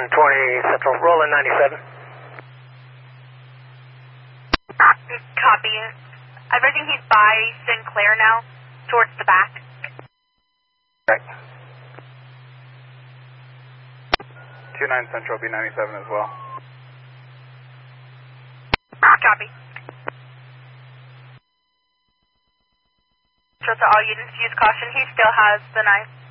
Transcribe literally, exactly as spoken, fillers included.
one twenty Central, rolling ninety-seven. Copy. Everything he's by Sinclair now, towards the back. Right. two nine Central, B ninety-seven as well. Copy. So to all units, use caution. He still has the knife.